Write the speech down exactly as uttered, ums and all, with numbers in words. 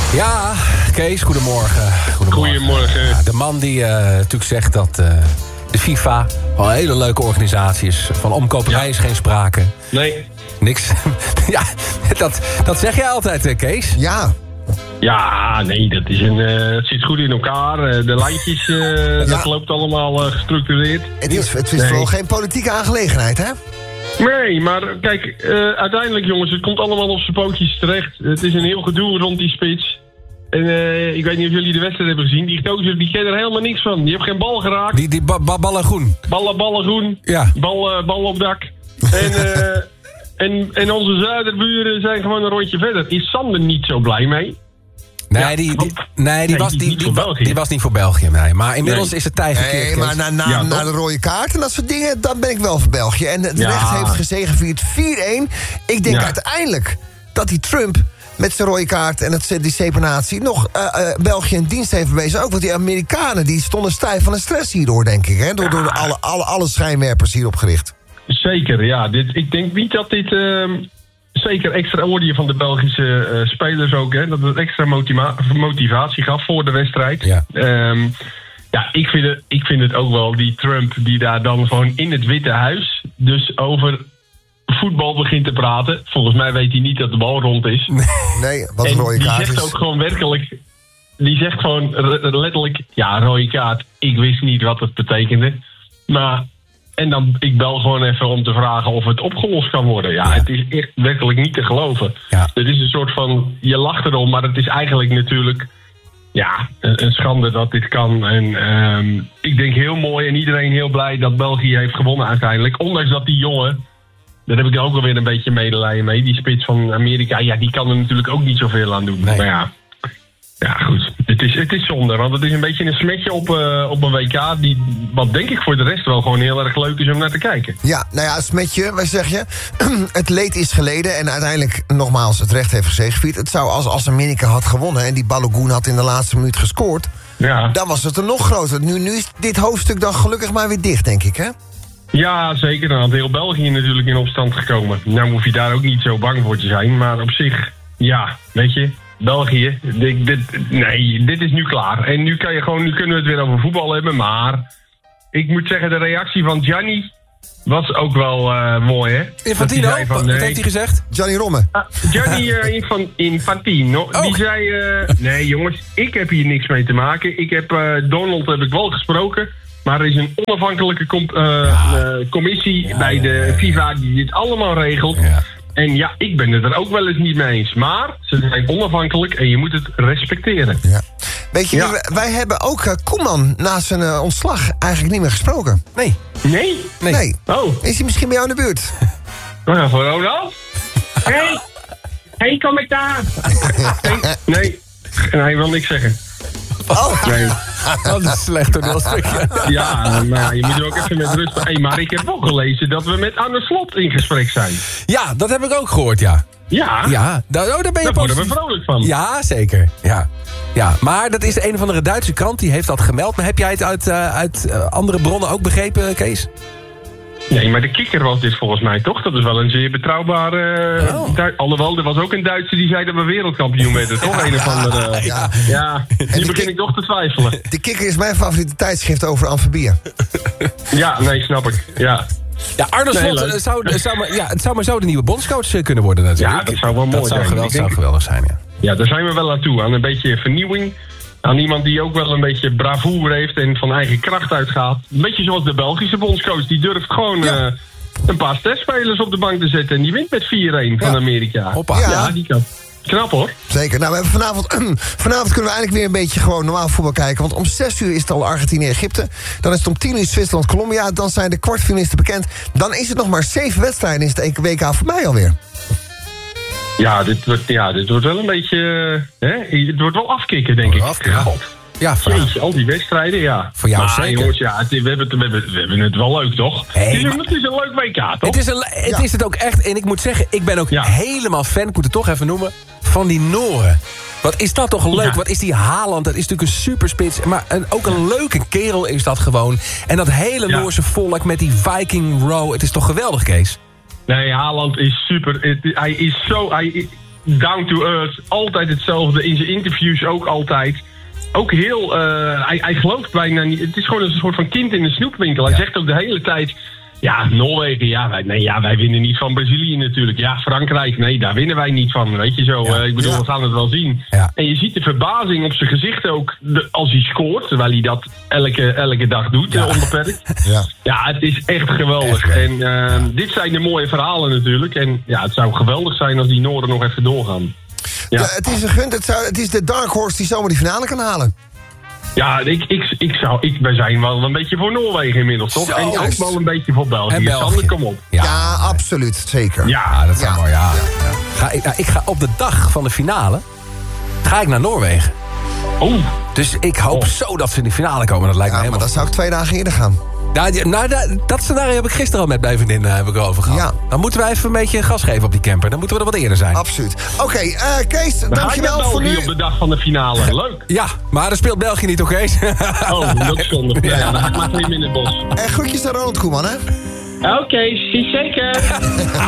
Ja, Kees, goedemorgen. Goedemorgen. Goedemorgen. Ja, de man die uh, natuurlijk zegt dat uh, de FIFA wel een hele leuke organisatie is. Van omkoperij ja. is geen sprake. Nee. Niks. Ja, dat, dat zeg jij altijd, Kees. Ja. Ja, nee, dat is een, uh, het zit goed in elkaar. Uh, de lijntjes, uh, ja. dat loopt allemaal uh, gestructureerd. Het is, het is nee. vooral geen politieke aangelegenheid, hè? Nee, maar kijk, uh, uiteindelijk jongens, het komt allemaal op zijn pootjes terecht. Het is een heel gedoe rond die spits. En uh, ik weet niet of jullie de wedstrijd hebben gezien. Die gozer, die kent er helemaal niks van. Die heeft geen bal geraakt. Die, die ba- ba- ballen groen. Ballen, ballen groen. Ja. Bal, uh, bal op dak. En, uh, en, en onze zuiderburen zijn gewoon een rondje verder. Is Sander niet zo blij mee? Nee, ja, die, die, nee, die, nee, was, die, die, die, die, die was niet voor België. Nee. Maar inmiddels nee. is het tijd gekeerd. Nee, maar na, na, ja, na de rode kaart en dat soort dingen, dan ben ik wel voor België. En het ja. recht heeft gezegevierd vier-een. Ik denk ja. uiteindelijk dat die Trump met zijn rode kaart en het, die separatie nog uh, uh, België in dienst heeft bewezen. Ook want die Amerikanen die stonden stijf van de stress hierdoor, denk ik. Hè? Door, ja. door alle, alle, alle schijnwerpers hierop gericht. Zeker, ja. Dit, ik denk niet dat dit... Uh... Zeker extra oordeel van de Belgische uh, spelers ook. Hè, dat het extra motiva- motivatie gaf voor de wedstrijd. Ja, um, ja ik, vind het, ik vind het ook wel die Trump die daar dan gewoon in het Witte Huis dus over voetbal begint te praten. Volgens mij weet hij niet dat de bal rond is. Nee, wat een rode kaart is. Die zegt ook gewoon werkelijk... Die zegt gewoon letterlijk... Ja, rode kaart. Ik wist niet wat het betekende. Maar... En dan, ik bel gewoon even om te vragen of het opgelost kan worden. Ja, ja. Het is echt werkelijk niet te geloven. Ja. Het is een soort van, je lacht erom, maar het is eigenlijk natuurlijk... Ja, een, een schande dat dit kan. En um, ik denk heel mooi en iedereen heel blij dat België heeft gewonnen uiteindelijk. Ondanks dat die jongen, daar heb ik ook alweer een beetje medelijden mee. Die spits van Amerika, ja, die kan er natuurlijk ook niet zoveel aan doen. Nee. Maar ja... Ja, goed. Het is, het is zonde, want het is een beetje een smetje op, uh, op een W K... Die, wat denk ik voor de rest wel gewoon heel erg leuk is om naar te kijken. Ja, nou ja, een smetje, wat zeg je? Het leed is geleden en uiteindelijk, nogmaals, het recht heeft gezegevierd. Het zou, als, als Amerika had gewonnen en die Balogun had in de laatste minuut gescoord... Ja. Dan was het er nog groter. Nu, nu is dit hoofdstuk dan gelukkig maar weer dicht, denk ik, hè? Ja, zeker. Dan had heel België natuurlijk in opstand gekomen. Nou hoef je daar ook niet zo bang voor te zijn, maar op zich, ja, weet je... België, dit, dit, nee, dit is nu klaar. En nu, kan je gewoon, nu kunnen we het weer over voetbal hebben. Maar ik moet zeggen, de reactie van Gianni was ook wel uh, mooi, hè? Infantino, van, wat nee. heeft hij gezegd? Gianni Romme. Ah, Gianni uh, Infan, Infantino, oh. die zei... Uh, nee jongens, ik heb hier niks mee te maken. Ik heb, uh, Donald heb ik wel gesproken... Maar er is een onafhankelijke com- uh, ja. uh, commissie ja, bij de ja, ja, ja. FIFA... die dit allemaal regelt... Ja. En ja, ik ben het er ook wel eens niet mee eens. Maar ze zijn onafhankelijk en je moet het respecteren. Ja. Weet je, ja. wij, wij hebben ook uh, Koeman na zijn uh, ontslag eigenlijk niet meer gesproken. Nee. Nee? Nee. nee. Oh. Is hij misschien bij jou in de buurt? Nou, voor Ronald? Hé, hey. hey, kom ik daar? hey. Nee, en hij wil niks zeggen. Oh. Nee. Dat is een slecht toneelstukje. Ja, maar je moet ook even met rust... Hey, maar ik heb wel gelezen dat we met Arne Slot in gesprek zijn. Ja, dat heb ik ook gehoord, ja. Ja? Ja, daar, oh, daar ben je daar worden we vrolijk van. Ja, zeker. Ja. Ja, maar dat is de een of andere Duitse krant, die heeft dat gemeld. Maar heb jij het uit, uh, uit uh, andere bronnen ook begrepen, Kees? Nee, maar de kikker was dit volgens mij toch? Dat is wel een zeer betrouwbare... Oh. Du- Alhoewel, er was ook een Duitser die zei dat we wereldkampioen werden, toch? Ja, een of andere... Ja, ja. Nu begin kik- ik toch te twijfelen. De kikker is mijn favoriete tijdschrift over amfibieën. Ja, nee, snap ik. Ja. Ja, Arne Slot nee, zou, zou maar, ja, het zou maar zo de nieuwe bondscoach kunnen worden natuurlijk. Ja, dat zou wel mooi dat zou zijn. Geweldig, zou geweldig zijn, ja. Ja, daar zijn we wel aan toe. Aan een beetje vernieuwing. Aan iemand die ook wel een beetje bravoure heeft en van eigen kracht uitgaat. Een beetje zoals de Belgische bondscoach. Die durft gewoon ja. uh, een paar testspelers op de bank te zetten. En die wint met vier-een van ja. Amerika. Hoppa. Ja. ja, die kan. Knap hoor. Zeker. Nou, we hebben vanavond, vanavond kunnen we eigenlijk weer een beetje gewoon normaal voetbal kijken. Want om zes uur is het al Argentinië-Egypte. Dan is het om tien uur Zwitserland-Colombia. Dan zijn de kwartfinalisten bekend. Dan is het nog maar zeven wedstrijden. Is het W K voorbij alweer. Ja, dit wordt, ja, dit wordt wel een beetje... Hè? Het wordt wel afkicken, denk ik. Af, ja. God. Ja, Jeetje, al die wedstrijden, ja. Voor jou maar, zeker. Jongens, ja, het, we, hebben het, we, hebben, we hebben het wel leuk, toch? Hey, het, is een, maar... het is een leuk W K, toch? Het is, een, het, ja. is het ook echt. En ik moet zeggen, ik ben ook ja. helemaal fan, ik moet het toch even noemen, van die Noren. Wat is dat toch leuk? Ja. Wat is die Haaland? Dat is natuurlijk een superspits. Maar een, ook een leuke kerel is dat gewoon. En dat hele ja. Noorse volk met die Viking Row. Het is toch geweldig, Kees? Nee, Haaland is super. Het, hij is zo... Hij, down to earth. Altijd hetzelfde. In zijn interviews ook altijd. Ook heel... Uh, hij, hij gelooft bijna niet. Het is gewoon een soort van kind in een snoepwinkel. Hij ja. zegt ook de hele tijd... Ja, Noorwegen, ja wij, nee, ja, wij winnen niet van Brazilië natuurlijk. Ja, Frankrijk, nee, daar winnen wij niet van. Weet je zo, ja, uh, ik bedoel, ja. we gaan het wel zien. Ja. En je ziet de verbazing op zijn gezicht ook de, als hij scoort. Terwijl hij dat elke, elke dag doet, ja. onbeperkt. Ja. ja, het is echt geweldig. Echt, en uh, ja. dit zijn de mooie verhalen natuurlijk. En ja, het zou geweldig zijn als die Noorden nog even doorgaan. Ja, ja het is een gunt, het, zou, het is de dark horse die zomaar die finale kan halen. Ja, ik, ik, ik zou, ik, wij zijn wel een beetje voor Noorwegen inmiddels, toch? Zo, en ook wel een beetje voor België. België. Sander, kom op. Ja, ja, absoluut, zeker. Ja, dat is ja. mooi, ja. ja. Ga, ik, nou, ik ga op de dag van de finale, ga ik naar Noorwegen. Oh. Dus ik hoop oh. zo dat ze in de finale komen. Dat lijkt ja, me helemaal... maar dan zou ik twee dagen eerder gaan. Nou, nou dat scenario heb ik gisteren al met mijn vriendin uh, heb ik over gehad. Ja. Dan moeten wij even een beetje gas geven op die camper. Dan moeten we er wat eerder zijn. Absoluut. Oké, okay, uh, Kees, dan dankjewel voor nu. op de dag van de finale. Leuk. Ja, maar dan speelt België niet, oké? Okay? Oh, dat is zonde. Ja, ja, dan ga ik maar even in het bos. En groetjes naar Ronald Koeman, hè? Oké, okay, zeker.